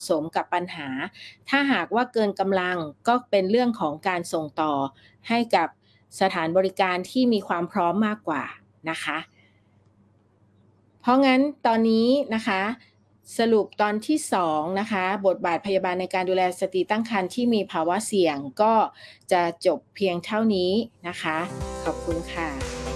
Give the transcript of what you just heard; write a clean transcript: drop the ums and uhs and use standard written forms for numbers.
สมกับปัญหาถ้าหากว่าเกินกำลังก็เป็นเรื่องของการส่งต่อให้กับสถานบริการที่มีความพร้อมมากกว่านะคะเพราะงั้นตอนนี้นะคะสรุปตอนที่2นะคะบทบาทพยาบาลในการดูแลสตรีตั้งครรภ์ที่มีภาวะเสี่ยงก็จะจบเพียงเท่านี้นะคะขอบคุณค่ะ